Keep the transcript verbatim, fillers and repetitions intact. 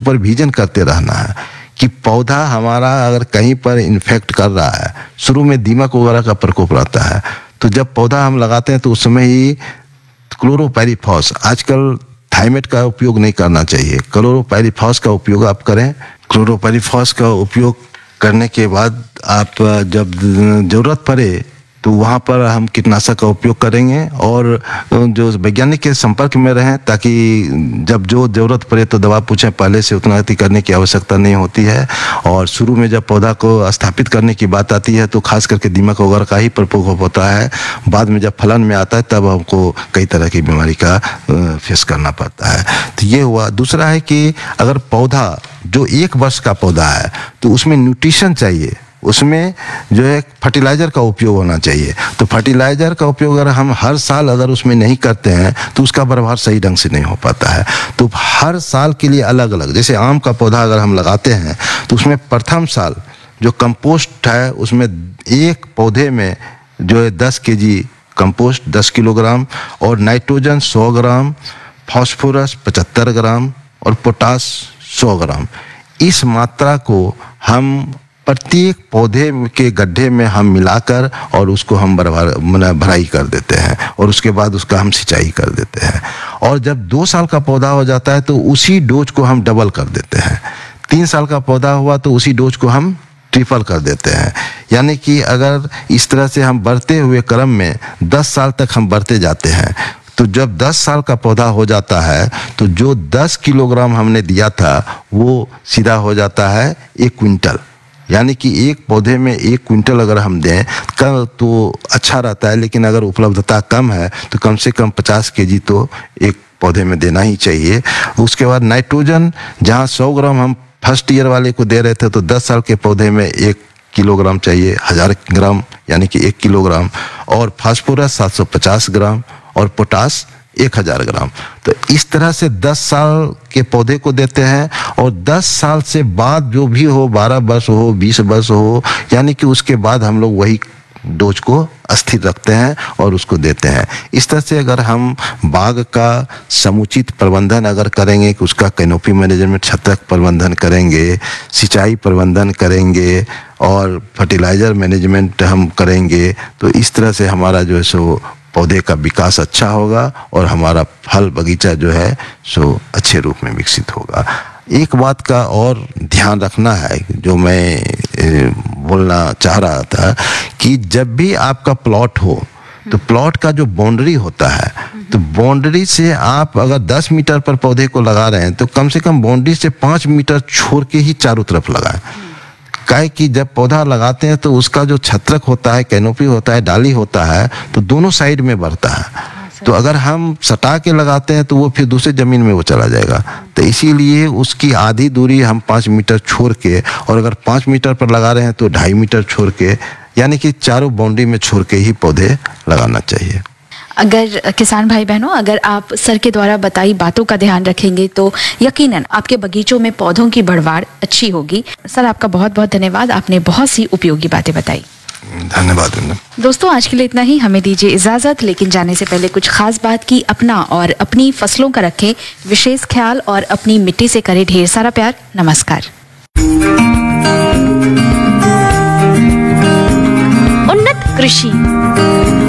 Supervision करते रहना है कि पौधा हमारा अगर कहीं पर इन्फेक्ट कर रहा है, शुरू में दीमक वगैरह का प्रकोप रहता है, तो जब पौधा हम लगाते हैं तो उस समय ही क्लोरोपाइरीफॉस, आजकल थाइमेट का उपयोग नहीं करना चाहिए, क्लोरोपाइरीफॉस का उपयोग आप करें। क्लोरोपाइरीफॉस का उपयोग करने के बाद आप जब ज़रूरत पड़े तो वहाँ पर हम कीटनाशक का उपयोग करेंगे और जो वैज्ञानिक के संपर्क में रहें, ताकि जब जो ज़रूरत पड़े तो दवा पूछें, पहले से उतना अति करने की आवश्यकता नहीं होती है। और शुरू में जब पौधा को स्थापित करने की बात आती है तो खास करके दीमक वगैरह का ही प्रकोप होता है। बाद में जब फलन में आता है तब हमको कई तरह की बीमारी का फेस करना पड़ता है। तो ये हुआ। दूसरा है कि अगर पौधा जो एक वर्ष का पौधा है तो उसमें न्यूट्रिशन चाहिए, उसमें जो है फर्टिलाइज़र का उपयोग होना चाहिए। तो फर्टिलाइज़र का उपयोग अगर हम हर साल अगर उसमें नहीं करते हैं तो उसका व्यवहार सही ढंग से नहीं हो पाता है। तो हर साल के लिए अलग अलग, जैसे आम का पौधा अगर हम लगाते हैं तो उसमें प्रथम साल जो कंपोस्ट है उसमें एक पौधे में जो है दस के जी कंपोस्ट दस किलोग्राम और नाइट्रोजन सौ ग्राम, फास्फोरस पचहत्तर ग्राम और पोटास सौ ग्राम, इस मात्रा को हम प्रत्येक पौधे के गड्ढे में हम मिलाकर और उसको हम भरा भराई कर देते हैं और उसके बाद उसका हम सिंचाई कर देते हैं। और जब दो साल का पौधा हो जाता है तो उसी डोज को हम डबल कर देते हैं। तीन साल का पौधा हुआ तो उसी डोज को हम ट्रिपल कर देते हैं। यानी कि अगर इस तरह से हम बढ़ते हुए क्रम में दस साल तक हम बढ़ते जाते हैं तो जब दस साल का पौधा हो जाता है तो जो दस किलोग्राम हमने दिया था वो सीधा हो जाता है एक क्विंटल। यानी कि एक पौधे में एक क्विंटल अगर हम दें कम तो अच्छा रहता है, लेकिन अगर उपलब्धता कम है तो कम से कम पचास केजी तो एक पौधे में देना ही चाहिए। उसके बाद नाइट्रोजन जहां सौ ग्राम हम फर्स्ट ईयर वाले को दे रहे थे तो दस साल के पौधे में एक किलोग्राम चाहिए, हजार ग्राम यानी कि एक किलोग्राम, और फास्फोरस सात सौ पचास ग्राम और पोटास एक हजार ग्राम। तो इस तरह से दस साल के पौधे को देते हैं और दस साल से बाद जो भी हो, बारह वर्ष हो, बीस वर्ष हो, यानी कि उसके बाद हम लोग वही डोज को अस्थिर रखते हैं और उसको देते हैं। इस तरह से अगर हम बाग का समुचित प्रबंधन अगर करेंगे कि उसका कैनोपी मैनेजमेंट, छत्रक प्रबंधन करेंगे, सिंचाई प्रबंधन करेंगे और फर्टिलाइजर मैनेजमेंट हम करेंगे तो इस तरह से हमारा जो है सो पौधे का विकास अच्छा होगा और हमारा फल बगीचा जो है सो अच्छे रूप में विकसित होगा। एक बात का और ध्यान रखना है जो मैं बोलना चाह रहा था कि जब भी आपका प्लॉट हो तो प्लॉट का जो बाउंड्री होता है तो बाउंड्री से आप अगर दस मीटर पर पौधे को लगा रहे हैं तो कम से कम बाउंड्री से पाँच मीटर छोड़ के ही चारों तरफ लगाएं। काहे कि जब पौधा लगाते हैं तो उसका जो छत्रक होता है, कैनोपी होता है, डाली होता है तो दोनों साइड में बढ़ता है। तो अगर हम सटा के लगाते हैं तो वो फिर दूसरे जमीन में वो चला जाएगा। तो इसीलिए उसकी आधी दूरी हम पाँच मीटर छोड़ के, और अगर पाँच मीटर पर लगा रहे हैं तो ढाई मीटर छोड़ के, यानी कि चारों बाउंड्री में छोड़ के ही पौधे लगाना चाहिए। अगर किसान भाई बहनों, अगर आप सर के द्वारा बताई बातों का ध्यान रखेंगे तो यकीनन आपके बगीचों में पौधों की बढ़वाड़ अच्छी होगी। सर आपका बहुत बहुत धन्यवाद, आपने बहुत सी उपयोगी बातें बताई। धन्यवाद। दोस्तों आज के लिए इतना ही, हमें दीजिए इजाजत। लेकिन जाने से पहले कुछ खास बात की अपना और अपनी फसलों का रखें विशेष ख्याल और अपनी मिट्टी से करें ढेर सारा प्यार। नमस्कार। उन्नत कृषि